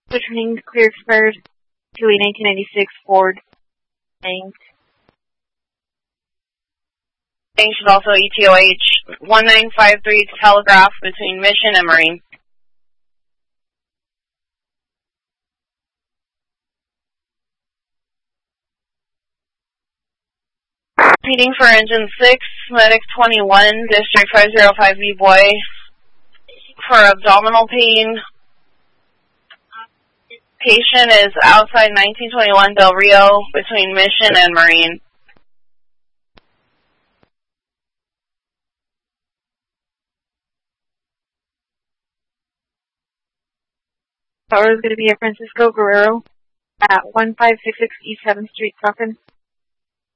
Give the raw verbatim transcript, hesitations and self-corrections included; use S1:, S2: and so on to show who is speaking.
S1: Returning to clear expired two eight nineteen ninety-six Ford Bank.
S2: Bank should also E T O H one nine five three to Telegraph between Mission and Marine. Repeating for engine six, medic twenty-one, district five zero five B boy for abdominal pain. Patient is outside nineteen twenty-one Del Rio between Mission and Marine.
S1: Power is going to be at Francisco Guerrero at one five six six East seventh Street, Stockton.